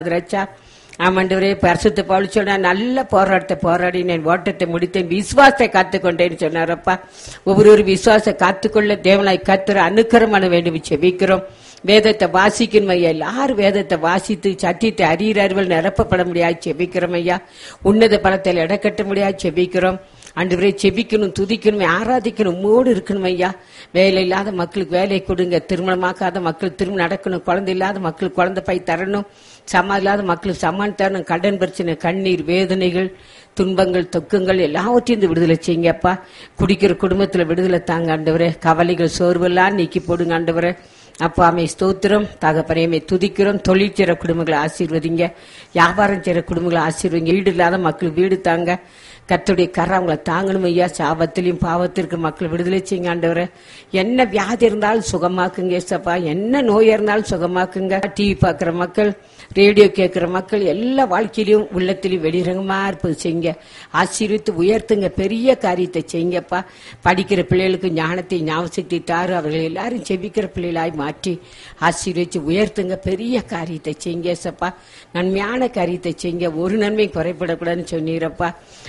ரச்சா ஆமாண்டவரே, பரிசுத்த பவுல் சொன்னா நல்ல போராட்டத்தை போராடினேன், ஓட்டத்தை முடித்தேன், விசுவாசத்தை காத்துக்கொண்டேன்னு சொன்னாரப்பா. ஒவ்வொரு விசுவாசத்தை காத்துக்கொள்ள தேவனாய் கர்த்தர் அனுக்கிரகம் பண்ண வேண்டும் செபிக்கிறோம். வேதத்தை வாசிக்கணும் ஐயா. எல்லாரும் வேதத்தை வாசித்து சத்தியத்தை அறிகிறார்கள், நிரப்பப்பட முடியாது செபிக்கிறோம் ஐயா. உன்னத பலத்தில் இடக்கட்ட முடியாது செபிக்கிறோம். ஆண்டவரே, செபிக்கணும், துதிக்கணும், ஆராதிக்கணும், மூடு இருக்கணும் ஐயா. வேலை இல்லாத மக்களுக்கு வேலை கொடுங்க, திருமணமாக்காத மக்களுக்கு திருமணம் நடக்கணும், குழந்தை இல்லாத மக்களுக்கு குழந்தை பை தரணும், சமான் இல்லாத மக்களுக்கு சமான் தரணும், கடன் பிரச்சனை, கண்ணீர், வேதனைகள், துன்பங்கள், தொக்கங்கள் எல்லாவற்றையும் விடுதலை செய்யுங்கப்பா. குடிக்கிற குடும்பத்துல விடுதலை தாங்க ஆண்டவரே. கவலைகள், சோர்வெல்லாம் நீக்கி போடுங்க ஆண்டவரே. அப்பா அமை ஸ்தோத்திரம், தகப்பனையுமே துதிக்கிறோம். தொழில் செய்கிற குடும்பங்களை ஆசீர்வதிங்க, வியாபாரம் செய்கிற குடும்பங்களை ஆசீர்வதிங்க. வீடு இல்லாத மக்களுக்கு வீடு தாங்க, கர்த்தருடைய கரை அவங்களை தாங்கணும் ஐயா. சாபத்திலையும் பாவத்திற்கு மக்கள் விடுதலை செய்யுங்க ஆண்டவரே. என்ன வியாதி இருந்தாலும் சுகமாக்குங்க ஏசப்பா, என்ன நோய் இருந்தாலும் சுகமாக்குங்க. டிவி பார்க்குற மக்கள், ரேடியோ கேட்கிற மக்கள் எல்லா வாழ்க்கையிலும் உள்ளத்திலையும் வெளிரங்கமா இருப்பது செய்யுங்க. ஆசீர்வித்து உயர்த்துங்க, பெரிய காரியத்தை செய்யுங்கப்பா. படிக்கிற பிள்ளைகளுக்கு ஞானத்தை ஞாபகத்தை தாரு, அவர்கள் எல்லாரும் செபிக்கிற பிள்ளைகளாய் மாற்றி ஆசீர்வச்சு உயர்த்துங்க, பெரிய காரியத்தை செய்யுங்க ஏசப்பா. நன்மையான காரியத்தை செய்யுங்க. ஒரு நன்மை குறைபடக்கூடாதுன்னு சொன்னீரப்பா.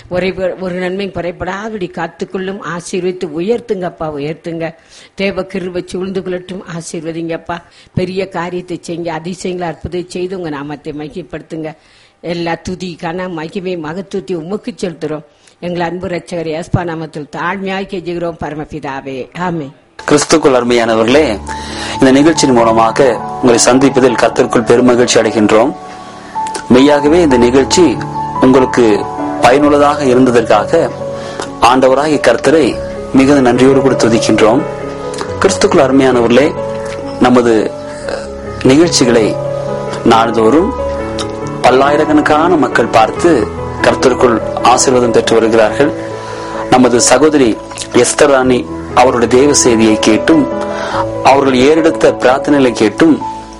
ஒரு நன்மை குறைபடாதபடி காத்துக்கொள்ளும், ஆசீர்வித்து உயர்த்துங்கப்பா, உயர்த்துங்க. தேவ கிருபை சூழ்ந்து கொள்ளட்டும், ஆசீர்வதிங்கப்பா. பெரிய காரியத்தை செய்யுங்க, அதிசயங்களை அற்புதம் செய்து உங்க நாமத்தை மகிமைப்படுத்துங்க. எல்லா துதி கன மகிமை மகத்துவத்தை உமக்கு செலுத்துறோம். எங்கள் அன்பு ரட்சகர் ஏஸ்பா நாமத்தில் தாழ்மையாய் கெஞ்சுகிறோம் பரமபிதாவே, ஆமென். கிறிஸ்துக்குள் அருமையானவர்களே, இந்த நிகழ்ச்சியின் மூலமாக உங்களை சந்திப்பதில் கர்த்தருக்குள் பெருமகிழ்ச்சி அடைகின்றோம். மெய்யாகவே இந்த நிகழ்ச்சி உங்களுக்கு பயனுள்ளதாக இருந்ததற்காக ஆண்டவராகிய கர்த்தரை மிகுந்த நன்றியோடு கூட துதிக்கின்றோம். கிறிஸ்துக்குள் அருமையானவர்களே, நமது நிகழ்ச்சிகளை நாள்தோறும் பல்லாயிரக்கணக்கான மக்கள் பார்த்து கர்த்தருக்குள் ஆசீர்வாதம் பெற்று வருகிறார்கள். நமது சகோதரி எஸ்தர் ராணி அவருடைய தேவ செய்தியை கேட்டும், அவர்கள் ஏறெடுத்த பிரார்த்தனைகளை கேட்டும்,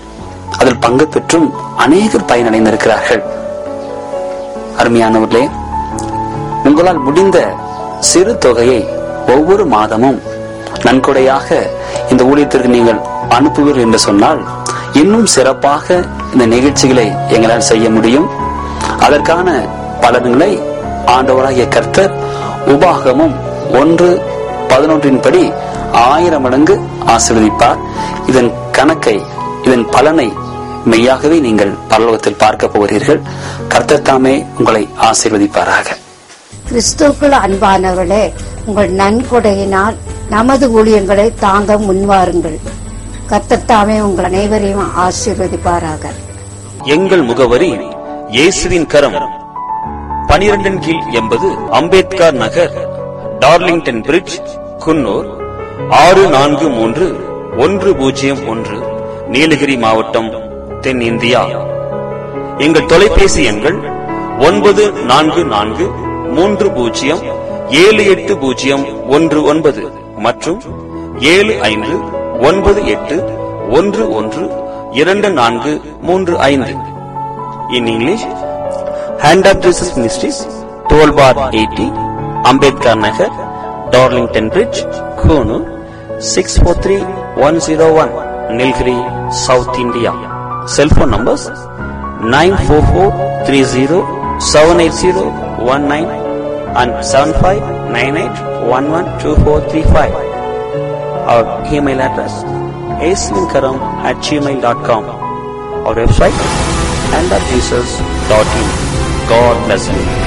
அதில் பங்கு பெற்றும் அநேகர் பயனடைந்திருக்கிறார்கள். அருமையானவர்களே, உங்களால் முடிந்த சிறு தொகையை ஒவ்வொரு மாதமும் நன்கொடையாக இந்த ஊழியத்திற்கு நீங்கள் அனுப்புவீர்கள் என்று சொன்னால், இன்னும் சிறப்பாக இந்த நிகழ்ச்சிகளை எங்களால் செய்ய முடியும். அதற்கான பலன்களை ஆண்டவராகிய கர்த்தர் உபாகமம் 1:11 படி 1000 மடங்கு ஆசீர்வதிப்பார். இதன் கணக்கை, இதன் பலனை மெய்யாகவே நீங்கள் பரலோகத்தில் பார்க்க போகிறீர்கள். கர்த்தர் தாமே உங்களை ஆசீர்வதிப்பாராக. கிறிஸ்துவுக்குள் அன்பானவர்களே, உங்கள் நன்கொடையினால் நமது ஊழியங்களை தாங்க முன்வாருங்கள். கர்த்தர் தாமே உங்கள் அனைவரையும் ஆசீர்வதிப்பாராக. எங்கள் முகவரி இயேசுவின் கரம், 12 கீழ் 80 அம்பேத்கர் நகர், டார்லிங்டன் பிரிட்ஜ், குன்னூர் 643101, நீலகிரி மாவட்டம், தென்னிந்தியா. எங்கள் தொலைபேசி எண்கள் 9443078019 மற்றும் 7598112435. In English, Hand of Jesus Ministries, 12/80, Ambedkar Nagar, Darlington Bridge, Kunu, 643101, Nilgiri, South India. Cell phone numbers 944307801 and 7598112435. Our email address aswinkaram@gmail.com. Our website handofjesus.in. God bless you.